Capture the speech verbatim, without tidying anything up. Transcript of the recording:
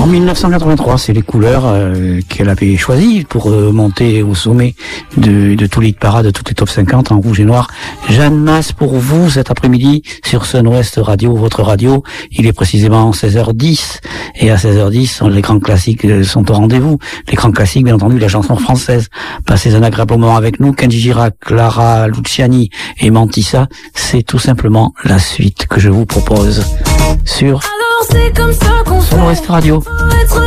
mille neuf cent quatre-vingt-trois, c'est les couleurs euh, qu'elle avait choisies pour euh, monter au sommet de, de tous les parades, de toutes les top cinquante en rouge et noir. Jeanne Mas pour vous cet après-midi sur Sun West Radio, votre radio. Il est précisément seize heures dix et à seize heures dix, les grands classiques sont au rendez-vous. Les grands classiques, bien entendu, la chanson française. Passez un agréable moment avec nous. Kenji Girac, Clara Luciani et Mantissa, c'est tout simplement la suite que je vous propose sur Sun West Radio.